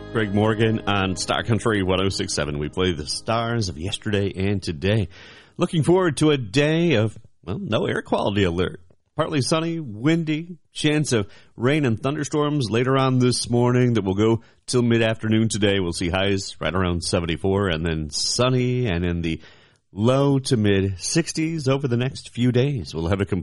Greg Morgan on Star Country 106.7. We play the stars of yesterday and today. Looking forward to a day of, well, no air quality alert. Partly sunny, windy, chance of rain and thunderstorms later on this morning that will go till mid-afternoon today. We'll see highs right around 74 and then sunny and in the low to mid 60s over the next few days. We'll have a